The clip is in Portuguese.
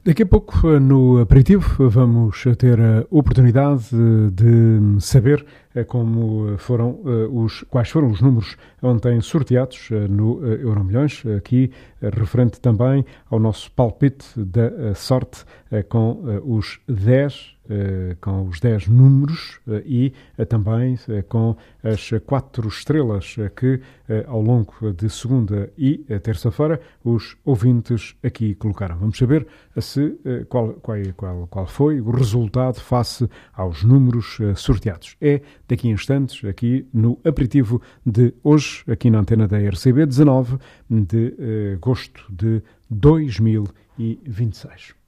Daqui a pouco, no aperitivo, vamos ter a oportunidade de saber quais foram os números ontem sorteados no Euromilhões, aqui referente também ao nosso palpite da sorte com os 10 números e também com as 4 estrelas que ao longo de segunda e terça-feira os ouvintes aqui colocaram. Vamos saber qual foi o resultado face aos números sorteados. É daqui a instantes, aqui no aperitivo de hoje, aqui na antena da RCB, 19 de agosto de 2026.